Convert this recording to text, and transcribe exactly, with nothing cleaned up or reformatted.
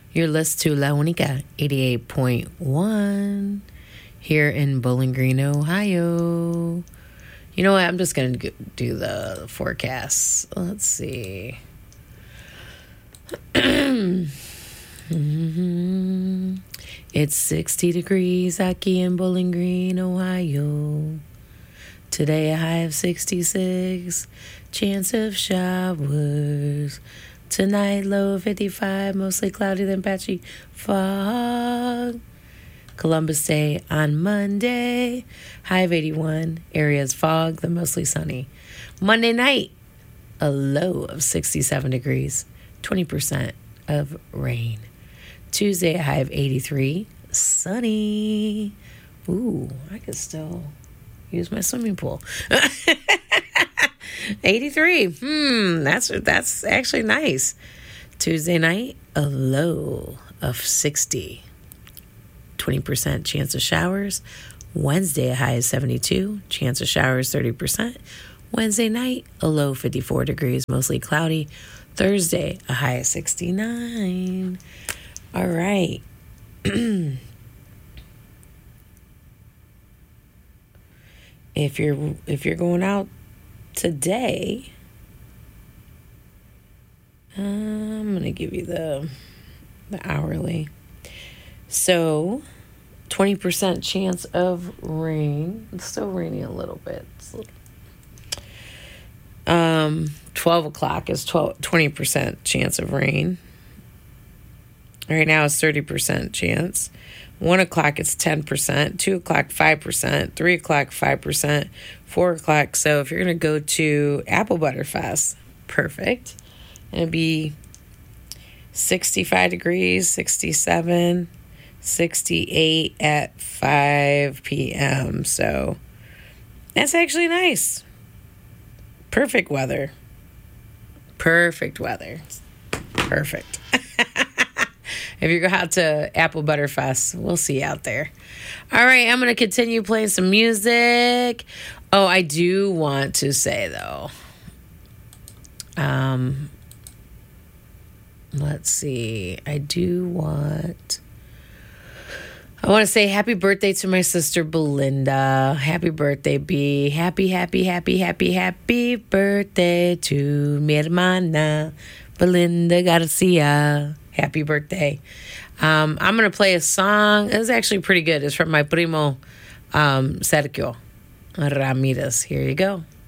You're listening to La Única eighty-eight point one here in Bowling Green, Ohio. You know what? I'm just going to do the forecast. Let's see. mm-hmm. It's sixty degrees aquí in Bowling Green, Ohio. Today a high of sixty-six. Chance of showers. Tonight low of fifty-five. Mostly cloudy then patchy fog. Columbus Day on Monday. High of eighty-one. Areas fog, then mostly sunny. Monday night, a low of sixty-seven degrees. twenty percent of rain. Tuesday, a high of eighty-three. Sunny. Ooh, I could still use my swimming pool. eighty-three. Hmm, that's that's actually nice. Tuesday night, a low of sixty. twenty percent chance of showers. Wednesday, a high of seventy-two. Chance of showers, thirty percent. Wednesday night, a low fifty-four degrees, mostly cloudy. Thursday, a high of sixty-nine. All right. if you're if you're going out today, I'm going to give you the the hourly. So, twenty percent chance of rain. It's still raining a little bit. Um, twelve o'clock is twelve, twenty percent chance of rain. Right now it's thirty percent chance. one o'clock it's ten percent. two o'clock five percent. three o'clock five percent. four o'clock. So if you're going to go to Apple Butter Fest, perfect. It'll be sixty-five degrees, sixty-seven, sixty-eight at five p.m. So that's actually nice. Perfect weather. Perfect weather. Perfect. If you go out to Apple Butter Fest, we'll see you out there. All right, I'm going to continue playing some music. Oh, I do want to say, though, um, let's see. I do want... I want to say happy birthday to my sister Belinda. Happy birthday, B. Happy, happy, happy, happy, happy birthday to mi hermana Belinda Garcia. Happy birthday. Um, I'm going to play a song. It's actually pretty good. It's from my primo, um, Sergio Ramirez. Here you go.